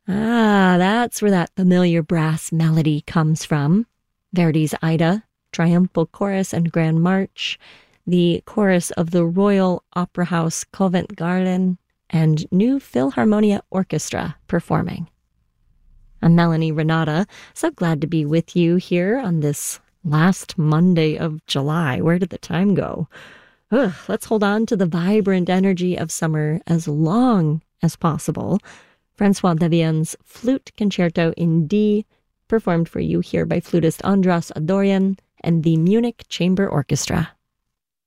Ah, that's where that familiar brass melody comes from. Verdi's Aida, Triumphal Chorus and Grand March, the chorus of the Royal Opera House Covent Garden, and New Philharmonia Orchestra performing. I'm Melanie Renata, so glad to be with you here on this last Monday of July. Where did the time go? Let's hold on to the vibrant energy of summer as long as possible. Francois Devien's Flute Concerto in D, performed for you here by flutist Andras Adorian and the Munich Chamber Orchestra.